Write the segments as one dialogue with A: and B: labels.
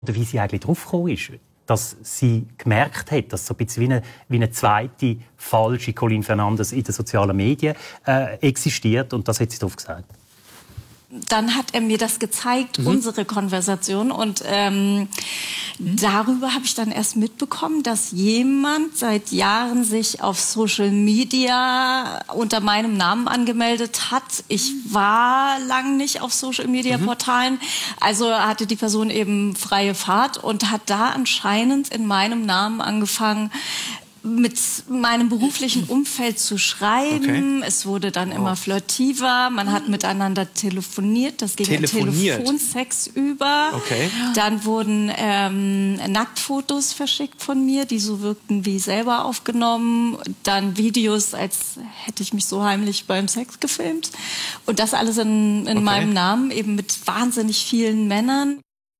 A: Oder wie sie eigentlich draufgekommen ist, dass sie gemerkt hat, dass so ein bisschen wie eine zweite falsche Colin Fernandes in den sozialen Medien existiert. Und das hat sie drauf gesagt.
B: Dann hat er mir das gezeigt, unsere Konversation. Und darüber habe ich dann erst mitbekommen, dass jemand seit Jahren sich auf Social Media unter meinem Namen angemeldet hat. Ich war lang nicht auf Social Media Portalen. Also hatte die Person eben freie Fahrt und hat da anscheinend in meinem Namen angefangen, mit meinem beruflichen Umfeld zu schreiben. Okay. Es wurde dann immer flirtiver. Man hat miteinander telefoniert. Das ging in Telefonsex über. Okay. Dann wurden Nacktfotos verschickt von mir, die so wirkten wie selber aufgenommen. Dann Videos, als hätte ich mich so heimlich beim Sex gefilmt. Und das alles in meinem Namen, eben mit wahnsinnig vielen Männern.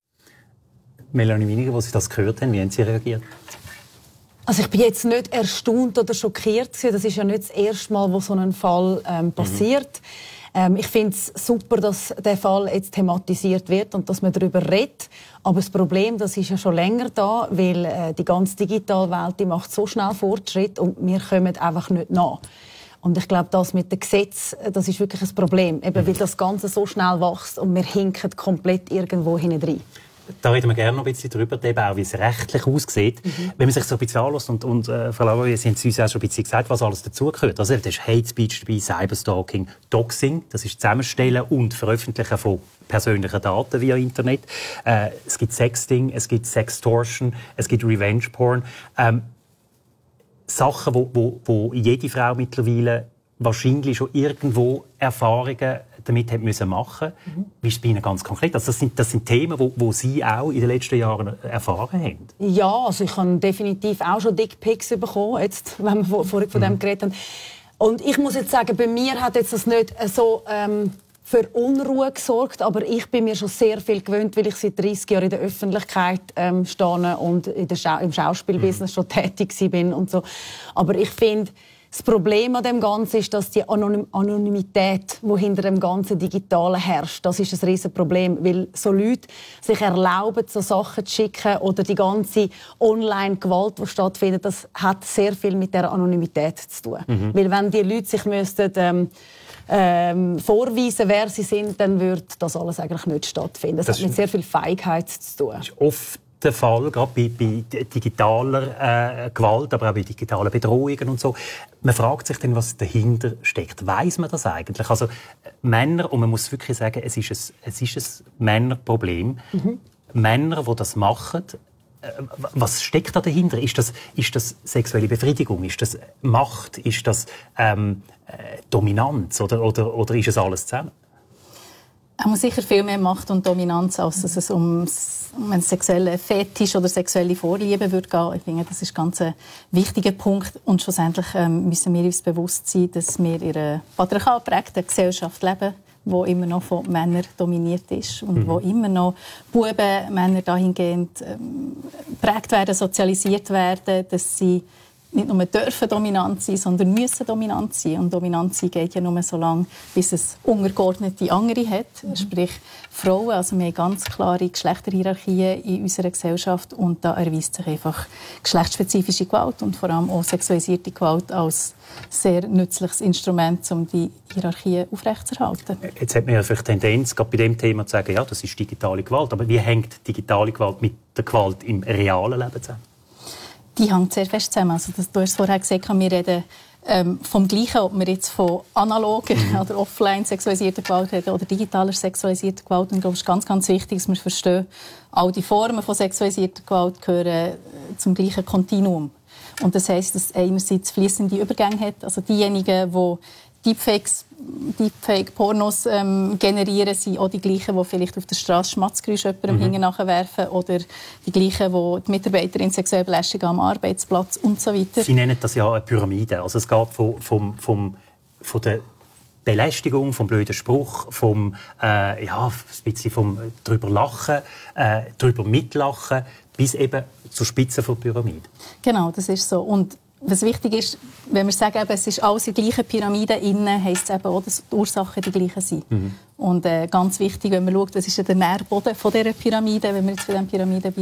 A: Melanie Winiger, als Sie das gehört haben, wie haben Sie reagiert?
C: Also ich bin jetzt nicht erstaunt oder schockiert. Das ist ja nicht das erste Mal, wo so ein Fall passiert. Ich finde es super, dass der Fall jetzt thematisiert wird und dass man darüber redet. Aber das Problem, das ist ja schon länger da, weil die ganze digitale Welt, die macht so schnell Fortschritt und wir kommen einfach nicht nach. Und ich glaube, das mit dem Gesetz, das ist wirklich ein Problem. Eben, weil das Ganze so schnell wächst und wir hinken komplett irgendwo hinein.
A: Da reden wir gerne noch ein bisschen darüber, auch wie es rechtlich aussieht. Wenn man sich so ein bisschen anlässt, und Frau Lauer, Sie haben es uns auch schon ein bisschen gesagt, was alles dazugehört. Also, da ist Hate Speech dabei, Cyberstalking, Doxing, das ist Zusammenstellen und Veröffentlichen von persönlichen Daten via Internet. Es gibt Sexting, es gibt Sextortion, es gibt Revenge Porn. Sachen, wo jede Frau mittlerweile wahrscheinlich schon irgendwo Erfahrungen damit haben müssen machen. Wie ist es bei Ihnen ganz konkret? Also das sind Themen, wo Sie auch in den letzten Jahren erfahren haben.
C: Ja, also ich habe definitiv auch schon Dickpics bekommen, jetzt, wenn wir vorhin von dem geredet haben. Und ich muss jetzt sagen, bei mir hat jetzt das nicht so für Unruhe gesorgt, aber ich bin mir schon sehr viel gewöhnt, weil ich seit 30 Jahren in der Öffentlichkeit stehe und im Schauspielbusiness schon tätig bin und so. Aber ich finde, das Problem an dem Ganzen ist, dass die Anonymität, die hinter dem ganzen Digitalen herrscht, das ist ein riesen Problem, weil so Leute sich erlauben, so Sachen zu schicken oder die ganze Online-Gewalt, die stattfindet, das hat sehr viel mit der Anonymität zu tun. Weil wenn die Leute sich vorweisen, wer sie sind, dann würde das alles eigentlich nicht stattfinden. Das hat mit sehr viel Feigheit zu tun.
A: Das ist oft der Fall, gerade bei digitaler Gewalt, aber auch bei digitalen Bedrohungen und so. Man fragt sich dann, was dahinter steckt. Weiss man das eigentlich? Also Männer, und man muss wirklich sagen, es ist ein Männerproblem. Männer, die das machen, was steckt da dahinter? Ist das sexuelle Befriedigung? Ist das Macht? Ist das Dominanz? Oder ist es alles zusammen?
D: Er muss sicher viel mehr Macht und Dominanz, als dass es um einen sexuellen Fetisch oder sexuelle Vorliebe würde gehen. Ich finde, das ist ein ganz wichtiger Punkt. Und schlussendlich müssen wir uns bewusst sein, dass wir in einer patriarchal geprägten Gesellschaft leben, die immer noch von Männern dominiert ist und wo immer noch Buben, Männer dahingehend geprägt werden, sozialisiert werden, dass sie nicht nur dürfen dominant sein, sondern müssen dominant sein. Und dominant sein geht ja nur so lange, bis es untergeordnete andere hat, sprich Frauen. Also wir haben ganz klare Geschlechterhierarchien in unserer Gesellschaft und da erweist sich einfach geschlechtsspezifische Gewalt und vor allem auch sexualisierte Gewalt als sehr nützliches Instrument, um die Hierarchien aufrechtzuerhalten.
A: Jetzt hat man ja vielleicht Tendenz, gerade bei dem Thema zu sagen, ja, das ist digitale Gewalt. Aber wie hängt digitale Gewalt mit der Gewalt im realen Leben zusammen?
D: Die hängt sehr fest zusammen. Also, du hast vorher gesagt, wir reden vom Gleichen, ob wir jetzt von analoger oder offline sexualisierter Gewalt reden oder digitaler sexualisierter Gewalt. Und ich glaube, es ist ganz, ganz wichtig, dass wir verstehen, all die Formen von sexualisierter Gewalt gehören zum gleichen Kontinuum. Und das heisst, dass einerseits fließende Übergänge hat. Also diejenigen, die Deepfake-Pornos generieren, sind auch die gleichen, die vielleicht auf der Straße Schmatzgeräusche jemandem hinten nachwerfen oder die gleichen, die die Mitarbeiterin sexuell belästigen am Arbeitsplatz und so weiter.
A: Sie nennen das ja eine Pyramide. Also es geht von der Belästigung, vom blöden Spruch, vom ein bisschen vom drüber lachen, drüber mitlachen, bis eben zur Spitze der Pyramide.
D: Genau, das ist so. Und was wichtig ist, wenn wir sagen, es ist alles in der gleichen Pyramide innen, heisst es eben auch, dass die Ursachen die gleichen sind. Und ganz wichtig, wenn man schaut, was ist der Nährboden von dieser Pyramide, wenn wir jetzt von diesem Pyramiden